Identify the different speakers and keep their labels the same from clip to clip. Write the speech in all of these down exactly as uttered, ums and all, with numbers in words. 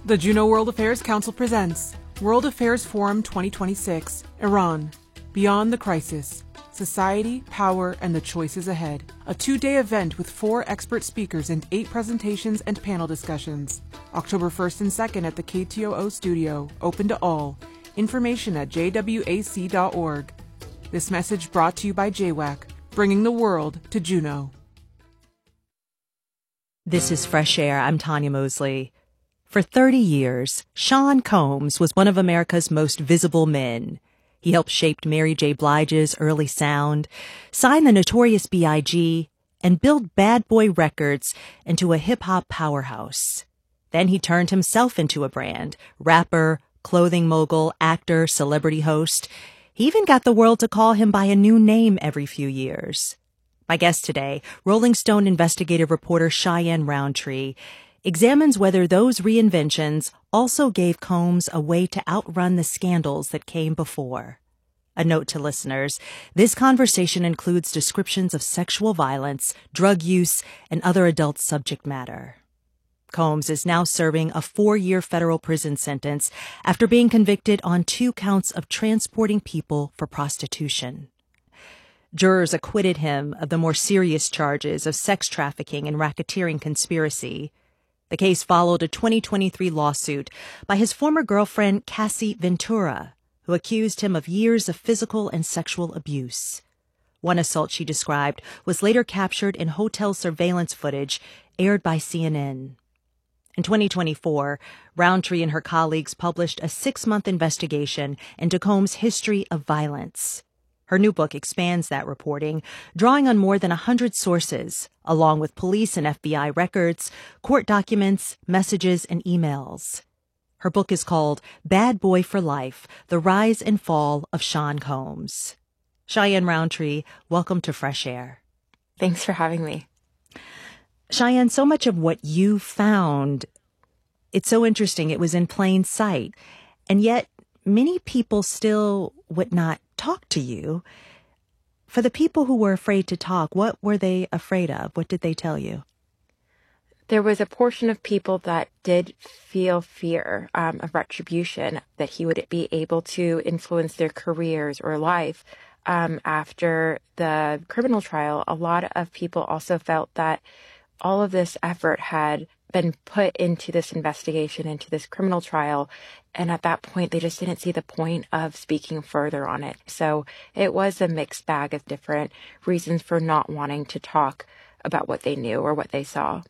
Speaker 1: The Juneau World Affairs Council presents World Affairs Forum twenty twenty-six, Iran, Beyond the Crisis, Society, Power, and the Choices Ahead. A two-day event with four expert speakers and eight presentations and panel discussions. October first and second at the K T O O studio, open to all. Information at j w a c dot org. This message brought to you by J WAC, bringing the world to Juneau.
Speaker 2: This is Fresh Air. I'm Tanya Mosley. For thirty years, Sean Combs was one of America's most visible men. He helped shape Mary J. Blige's early sound, sign the Notorious B I G, and build Bad Boy Records into a hip-hop powerhouse. Then he turned himself into a brand, rapper, clothing mogul, actor, celebrity host. He even got the world to call him by a new name every few years. My guest today, Rolling Stone investigative reporter Cheyenne Roundtree, examines whether those reinventions also gave Combs a way to outrun the scandals that came before. A note to listeners, this conversation includes descriptions of sexual violence, drug use, and other adult subject matter. Combs is now serving a four-year federal prison sentence after being convicted on two counts of transporting people for prostitution. Jurors acquitted him of the more serious charges of sex trafficking and racketeering conspiracy. The case followed a twenty twenty-three lawsuit by his former girlfriend, Cassie Ventura, who accused him of years of physical and sexual abuse. One assault she described was later captured in hotel surveillance footage aired by C N N. In twenty twenty-four, Roundtree and her colleagues published a six-month investigation into Combs' history of violence. Her new book expands that reporting, drawing on more than one hundred sources, along with police and F B I records, court documents, messages, and emails. Her book is called Bad Boy for Life, The Rise and Fall of Sean Combs. Cheyenne Roundtree, welcome to Fresh Air.
Speaker 3: Thanks for having me.
Speaker 2: Cheyenne, so much of what you found, it's so interesting. It was in plain sight. And yet, many people still would not talk to you. For the people who were afraid to talk, what were they afraid of? What did they tell you?
Speaker 3: There was a portion of people that did feel fear um, of retribution, that he would be able to influence their careers or life um, after the criminal trial. A lot of people also felt that all of this effort had been put into this investigation, into this criminal trial. And at that point, they just didn't see the point of speaking further on it. So it was a mixed bag of different reasons for not wanting to talk about what they knew or what they saw.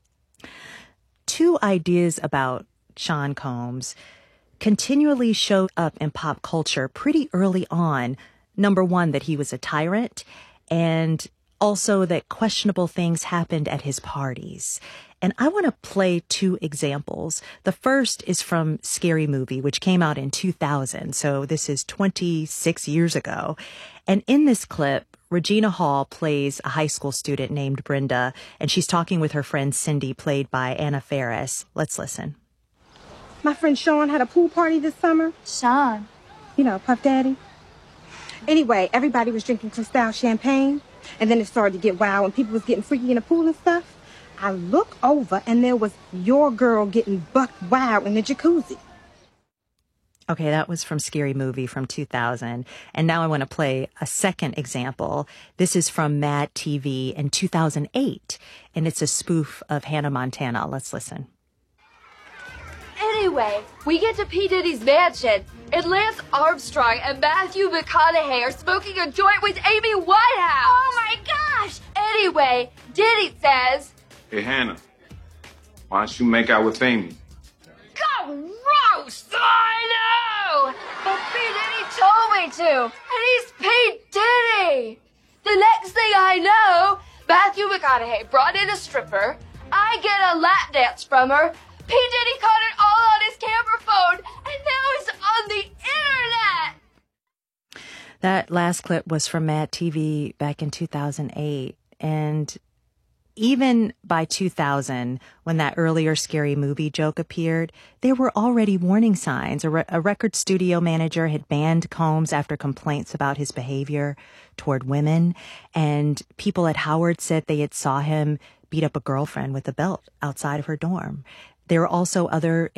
Speaker 2: Two ideas about Sean Combs continually showed up in pop culture pretty early on. Number one, that he was a tyrant, and also that questionable things happened at his parties. And I want to play two examples. The first is from Scary Movie, which came out in two thousand. So this is twenty-six years ago. And in this clip, Regina Hall plays a high school student named Brenda, and she's talking with her friend Cindy, played by Anna Faris. Let's listen.
Speaker 4: My friend Sean had a pool party this summer.
Speaker 5: Sean?
Speaker 4: You know, Puff Daddy. Anyway, everybody was drinking Cristal champagne, and then it started to get wild, and people was getting freaky in the pool and stuff. I look over, and there was your girl getting buck wild in the jacuzzi.
Speaker 2: Okay, that was from Scary Movie from two thousand. And now I want to play a second example. This is from Mad T V in two thousand eight, and it's a spoof of Hannah Montana. Let's listen.
Speaker 5: Anyway, we get to P. Diddy's mansion, and Lance Armstrong and Matthew McConaughey are smoking a joint with Amy Winehouse. Oh my gosh! Anyway, Diddy says,
Speaker 6: "Hey, Hannah, why don't you make out with Amy?"
Speaker 5: Gross! I know! But P. Diddy told me to, and he's P. Diddy! The next thing I know, Matthew McConaughey brought in a stripper, I get a lap dance from her, P. Diddy caught it all on his camera phone, and now it's on the internet!
Speaker 2: That last clip was from Mad T V back in two thousand eight, and even by two thousand, when that earlier Scary Movie joke appeared, there were already warning signs. A, re- a record studio manager had banned Combs after complaints about his behavior toward women, and people at Howard said they had saw him beat up a girlfriend with a belt outside of her dorm. There were also other